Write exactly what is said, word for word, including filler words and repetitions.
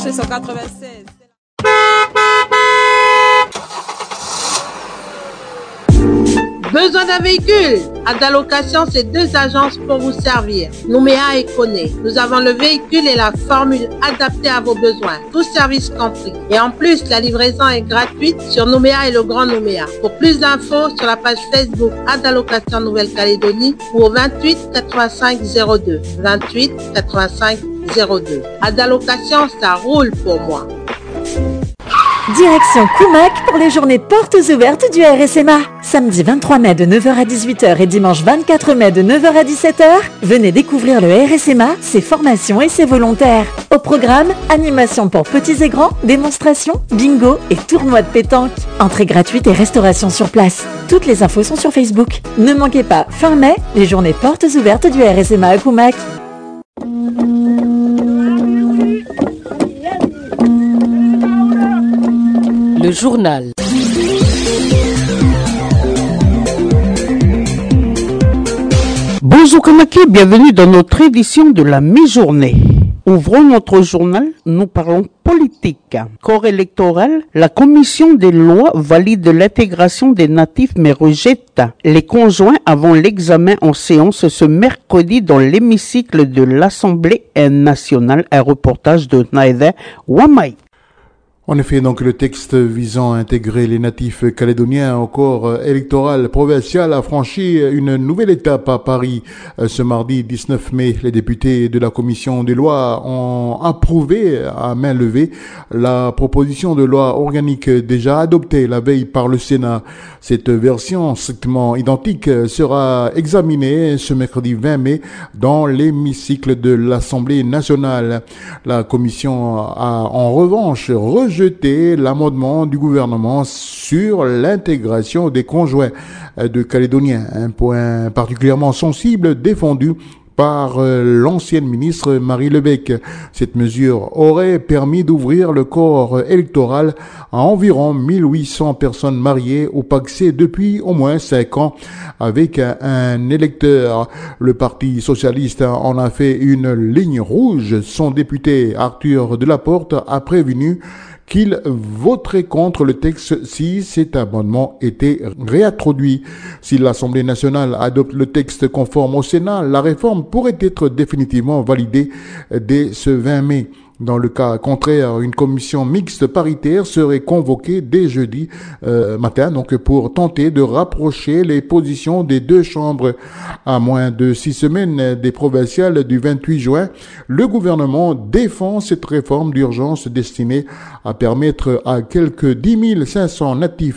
H cent quatre-vingt-seize. Besoin d'un véhicule? Adalocation, c'est deux agences pour vous servir. Nouméa et Koné. Nous avons le véhicule et la formule adaptée à vos besoins. Tout service compris. Et en plus, la livraison est gratuite sur Nouméa et le Grand Nouméa. Pour plus d'infos, sur la page Facebook Adalocation Nouvelle-Calédonie ou au vingt-huit quatre-vingt-cinq zéro deux. vingt-huit quatre-vingt-cinq zéro deux. Adalocation, ça roule pour moi. Direction Koumak pour les journées portes ouvertes du R S M A. Samedi vingt-trois mai de neuf heures à dix-huit heures et dimanche vingt-quatre mai de neuf heures à dix-sept heures, venez découvrir le R S M A, ses formations et ses volontaires. Au programme, animation pour petits et grands, démonstrations, bingo et tournois de pétanque. Entrée gratuite et restauration sur place. Toutes les infos sont sur Facebook. Ne manquez pas, fin mai, les journées portes ouvertes du R S M A à Koumak. Le journal. Bonjour Kamake, bienvenue dans notre édition de la mi-journée. Ouvrons notre journal, nous parlons politique. Corps électoral, la commission des lois valide l'intégration des natifs mais rejette les conjoints avant l'examen en séance ce mercredi dans l'hémicycle de l'Assemblée nationale. Un reportage de Naïda Wamai. En effet, donc, le texte visant à intégrer les natifs calédoniens au corps électoral provincial a franchi une nouvelle étape à Paris. Ce mardi dix-neuf mai, les députés de la commission des lois ont approuvé à main levée la proposition de loi organique déjà adoptée la veille par le Sénat. Cette version strictement identique sera examinée ce mercredi vingt mai dans l'hémicycle de l'Assemblée nationale. La commission a en revanche rejeté jeter l'amendement du gouvernement sur l'intégration des conjoints de Calédoniens, un point particulièrement sensible défendu par l'ancienne ministre Marie Lebec. Cette mesure aurait permis d'ouvrir le corps électoral à environ mille huit cents personnes mariées au Pacsé depuis au moins cinq ans avec un électeur. Le Parti socialiste en a fait une ligne rouge. Son député Arthur Delaporte a prévenu qu'il voterait contre le texte si cet amendement était réintroduit. Si l'Assemblée nationale adopte le texte conforme au Sénat, la réforme pourrait être définitivement validée dès ce vingt mai. Dans le cas contraire, une commission mixte paritaire serait convoquée dès jeudi euh, matin, donc pour tenter de rapprocher les positions des deux chambres. À moins de six semaines des provinciales du vingt-huit juin, le gouvernement défend cette réforme d'urgence destinée à permettre à quelques dix mille cinq cents natifs